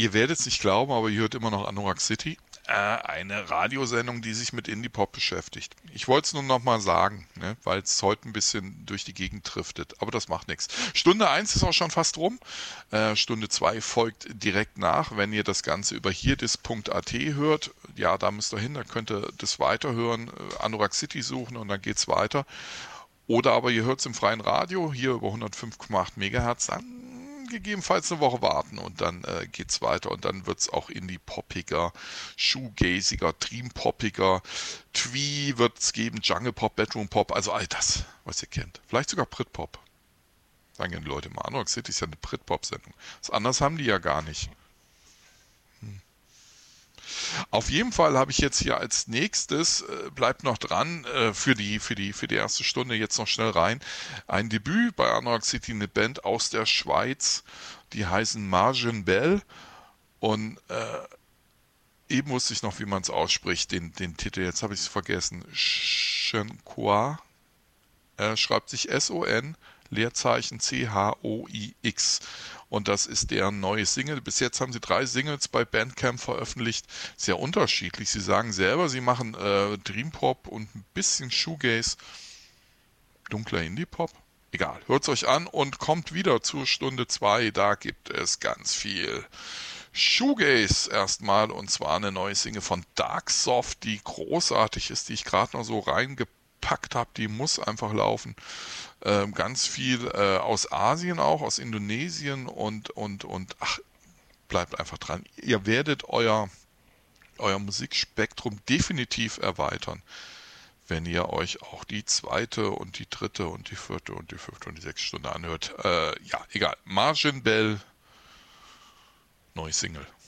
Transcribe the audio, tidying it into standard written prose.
Ihr werdet es nicht glauben, aber ihr hört immer noch Anorak City. Eine Radiosendung, die sich mit Indie-Pop beschäftigt. Ich wollte es nur noch mal sagen, ne, weil es heute ein bisschen durch die Gegend driftet. Aber das macht nichts. Stunde eins ist auch schon fast rum. Stunde 2 folgt direkt nach. Wenn ihr das Ganze über hierdis.at hört, ja, da müsst ihr hin, da könnt ihr das weiterhören, Anorak City suchen und dann geht's weiter. Oder aber ihr hört es im freien Radio, hier über 105,8 Megahertz, dann gegebenenfalls eine Woche warten und dann geht's weiter und dann wird's auch indie-poppiger, shoegaziger, dream-poppiger, Twee wird's geben, Jungle Pop, Bedroom Pop, also all das, was ihr kennt. Vielleicht sogar Britpop. Sagen ja die Leute mal, Anorak City ist ja eine Britpop-Sendung. Was anderes haben die ja gar nicht. Auf jeden Fall habe ich jetzt hier als nächstes, bleibt noch dran, für die erste Stunde jetzt noch schnell rein, ein Debüt bei Anorak City, eine Band aus der Schweiz, die heißen Margin Bell und eben wusste ich noch, wie man es ausspricht, den Titel, jetzt habe ich es vergessen, Shonquoix, schreibt sich S-O-N, Leerzeichen C-H-O-I-X. Und das ist deren neues Single. Bis jetzt haben sie 3 Singles bei Bandcamp veröffentlicht. Sehr unterschiedlich. Sie sagen selber, sie machen Dreampop und ein bisschen Shoegaze. Dunkler Indie-Pop. Egal, hört's euch an und kommt wieder zur Stunde 2. Da gibt es ganz viel Shoegaze erstmal. Und zwar eine neue Single von Darksoft, die großartig ist, die ich gerade noch so reingepackt habe. Die muss einfach laufen. Ganz viel aus Asien auch, aus Indonesien und ach, bleibt einfach dran. Ihr werdet euer Musikspektrum definitiv erweitern, wenn ihr euch auch die zweite und die dritte und die vierte und die fünfte und die sechste Stunde anhört. Ja, egal. Margin Bell, neues Single.